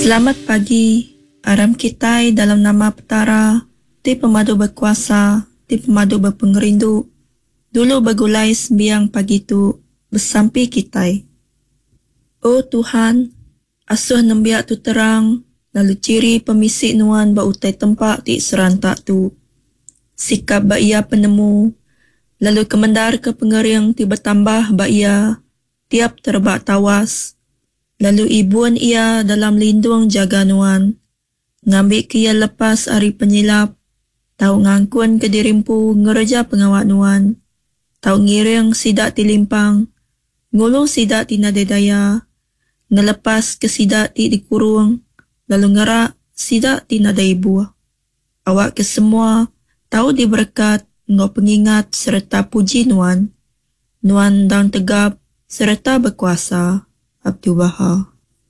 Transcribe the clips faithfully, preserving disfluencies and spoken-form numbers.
Selamat pagi, aram kitai dalam nama petara, ti pemadu berkuasa, ti pemadu berpengerindu. Dulu bergulai sembiang pagi tu, bersampi kitai. Oh Tuhan, asuh nembiak tu terang, lalu ciri pemisik nuan bautai tempat ti serantak tu. Sikap ba ia penemu, lalu kemendar ke pengering ti bertambah ba ia, tiap terbak tawas. Lalu ibuan ia dalam lindung jaga nuan. Ngambil kia lepas hari penyilap. Tau ngangkun ke dirimpu ngereja pengawak nuan. Tau ngiring sidak tilimpang. Ngulu sidak tina dedaya. Ngelepas ke sidak ti dikurung. Lalu ngerak sidak tina daibu. Awak ke semua tau diberkat ngau pengingat serta puji nuan. Nuan daun tegap serta berkuasa. Abdul Baha.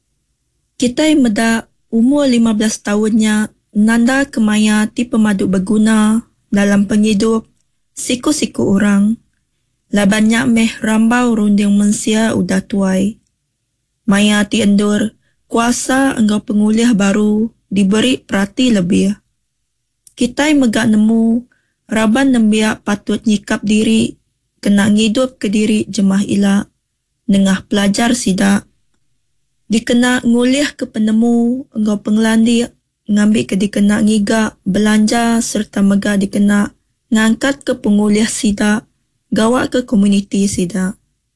Kitai meda umur lima belas tahunnya nanda kemaya ti pemadu berguna dalam penghidup siku-siku orang. La banyak meh rambau runding mensia udah tuai. Maya ti endur kuasa engkau pengulih baru diberi perhati lebih. Kitai megak nemu raban nembiak patut nyikap diri kena ngidup ke diri jemah ilak. Nengah pelajar sidak. Dikena nguliah ke penemu, engkau pengelandi, ngambil ke dikena ngigak, belanja serta megah dikena ngangkat ke penguliah sidak, gawak ke komuniti sidak.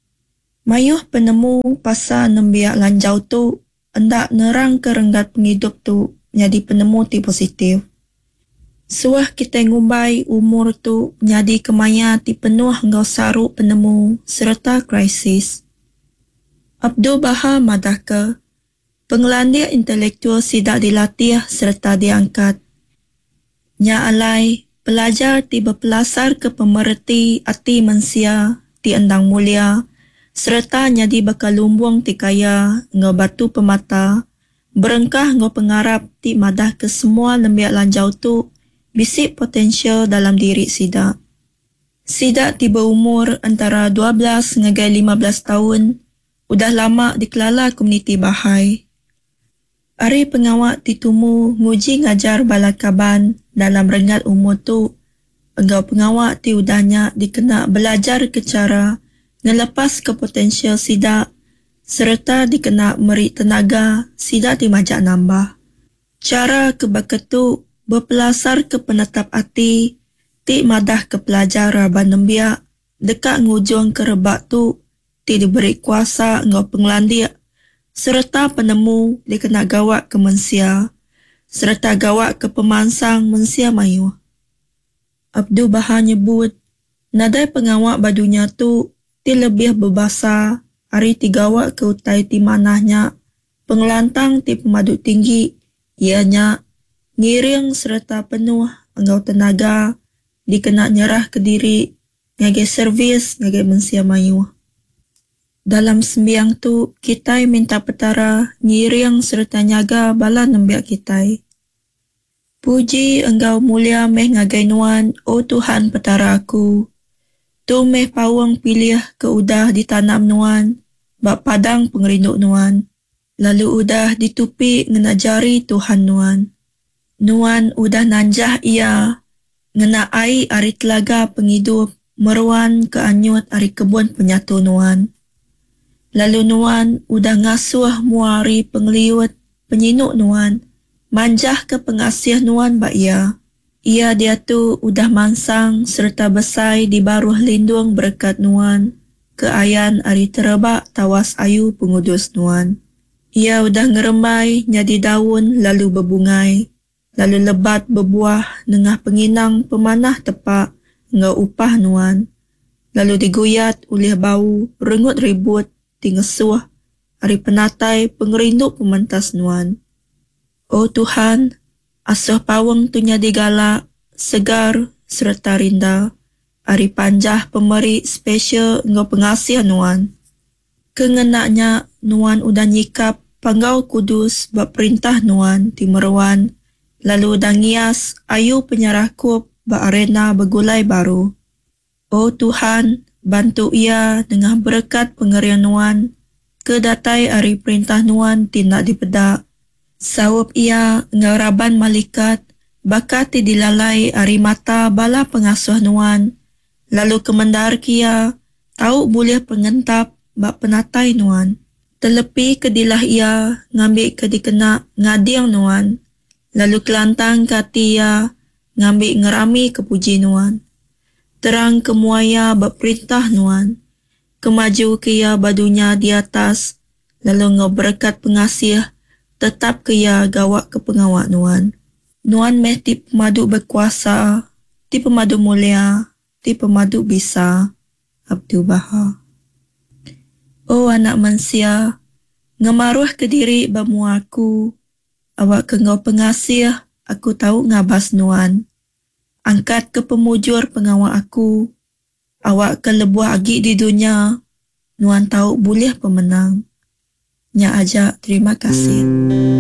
Mayuh penemu pasal nembiak lanjau tu, endak nerang ke renggat penghidup tu, jadi penemu ti positif. Suah kita ngumbai umur tu, jadi kemaya ti penuh engkau saruk penemu serta krisis. Abdul Baha madaka, pengelandia intelektual sidak dilatih serta diangkat. Nya alai, pelajar ti berpelasar ke pemerhati ati manusia ti endang mulia, serta nyadi bakal lumbung ti kaya ngau batu pemata, berengkah ngau pengarap ti madah ke semua lembiak lanjau tu, bisik potensial dalam diri sidak. Sidak ti berumur antara dua belas ngagai lima belas tahun, udah lama dikelala komuniti Bahai. Ari pengawak titumu nguji ngajar balakaban dalam rengat umur tu. Engkau pengawak ti udahnya dikena belajar ke cara ngelepas ke potensial sidak serta dikena meri tenaga sidak dimajak nambah. Cara kebakat tu berpelasar ke penetap hati ti madah ke pelajar raban nembiak dekat ngujung ke rebak tu ti diberi kuasa ngau pengelandia serta penemu dikena gawak ke mensia serta gawak ke pemansang mensia mayu. Abdul Baha nyebut nadai pengawak badunya tu ti lebih berbasa hari ti gawak ke utai ti manahnya pengelantang ti pemadu tinggi ianya ngiring serta penuh engkau tenaga dikena nyerah ke diri ngagai servis ngagai mensia mayu. Dalam sembiang tu, kitai minta petara, ngiring serta nyaga bala nembiak kitai. Puji engkau mulia meh ngagai nuan, oh Tuhan petara aku. Tu meh pawang pilih ke udah ditanam nuan, bak padang pengerinduk nuan. Lalu udah ditupi ngenajari Tuhan nuan. Nuan udah nanjah ia, ngena ai ari telaga penghidup, meruan ke anyut ari kebun penyatu nuan. Lalu nuan udah ngasuh muari pengliwet penyinuk nuan, manjah ke pengasih nuan bak ia. Ia dia tu udah mansang serta besai di baruh lindung berkat nuan, ke ayan ari terebak tawas ayu pengudus nuan. Ia udah ngeremai nyadi daun lalu berbungai, lalu lebat berbuah nengah penginang pemanah tepak ngau upah nuan. Lalu diguyat ulih bau rengut ribut, tingesuh, hari penatai pengerinduk pementas nuan. Oh Tuhan, asuh pawang tu nyadi galak, segar serta rinda, hari panjah pemeri spesial ngau pengasih nuan. Kengenaknya nuan udah nyikap panggau kudus bak perintah nuan timeruan, lalu udah ngias ayu penyerah kup bak arena begulai baru. Oh Tuhan, bantu ia dengan berkat pengerian nuan, ke datai ari perintah nuan tindak dipedak, Sawab ia ngaraban malaikat, bakat ti dilalay ari mata bala pengasuh nuan. Lalu kemandar kia, tahu boleh pengentap bak penatai nuan. Telepi kedilah ia ngambil kedikena ngadiang nuan. Lalu kelantang kati ia ngambil ngerami kepuji nuan. Terang kemuaya bak perintah nuan. Kemaju kia badunya di atas, lalu ngoberkat pengasih, tetap kia gawak ke pengawak nuan. Nuan meh ti pemadu berkuasa, ti pemadu mulia, ti pemadu bisa, Abdul Baha. Oh anak manusia, ngemaruh ke diri bamu aku, awak ke ngau pengasih, aku tahu ngabas nuan. Angkat ke pemujur pengawak aku, awak ke lebuah agi di dunia, nuan tahu boleh pemenang. Nya aja terima kasih.